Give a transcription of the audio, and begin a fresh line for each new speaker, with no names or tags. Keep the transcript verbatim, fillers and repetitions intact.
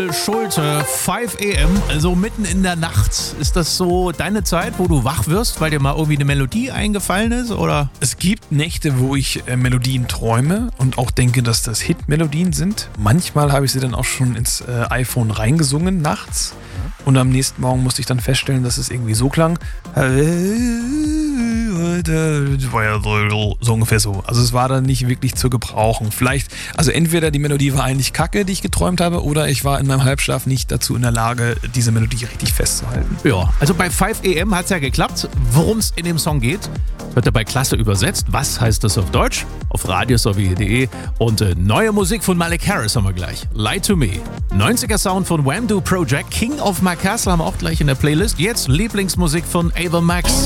Michael Schulte, fünf a m, also mitten in der Nacht. Ist das so deine Zeit, wo du wach wirst, weil dir mal irgendwie eine Melodie eingefallen ist, oder?
Es gibt Nächte, wo ich äh, Melodien träume und auch denke, dass das Hit-Melodien sind. Manchmal habe ich sie dann auch schon ins äh, iPhone reingesungen nachts. Und am nächsten Morgen musste ich dann feststellen, dass es irgendwie so klang. Das war ja so, so ungefähr so. Also es war dann nicht wirklich zu gebrauchen. Vielleicht, also entweder die Melodie war eigentlich kacke, die ich geträumt habe, oder ich war in meinem Halbschlaf nicht dazu in der Lage, diese Melodie richtig festzuhalten.
Ja, also bei fünf a m hat es ja geklappt. Worum es in dem Song geht, wird dabei klasse übersetzt. Was heißt das auf Deutsch? Auf radiosowie punkt de. Und äh, neue Musik von Malik Harris haben wir gleich. Lie to Me. neunziger Sound von Wham Do Project. King of My Castle haben wir auch gleich in der Playlist. Jetzt Lieblingsmusik von Ava Max.